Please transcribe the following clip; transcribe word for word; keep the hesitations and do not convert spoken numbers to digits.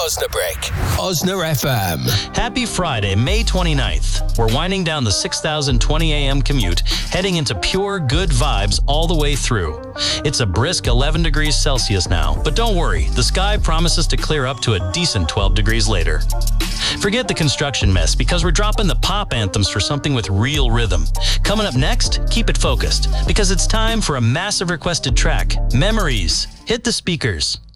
Osnabrück. Osna F M. Happy Friday, May twenty-ninth. We're winding down the six thousand twenty a m commute, heading into pure good vibes all the way through. It's a brisk eleven degrees Celsius now, but don't worry, the sky promises to clear up to a decent twelve degrees later. Forget the construction mess, because we're dropping the pop anthems for something with real rhythm. Coming up next, keep it focused, because it's time for a massive requested track, Memories. Hit the speakers.